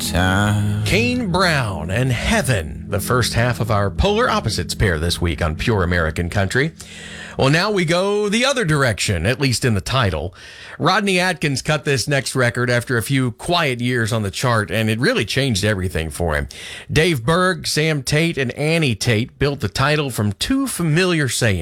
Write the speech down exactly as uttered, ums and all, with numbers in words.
time. Kane Brown and Heaven, the first half of our Polar Opposites pair this week on Pure American Country. Well, now we go the other direction, at least in the title. Rodney Atkins cut this next record after a few quiet years on the chart, and it really changed everything for him. Dave Berg, Sam Tate, and Annie Tate built the title from two familiar sayings.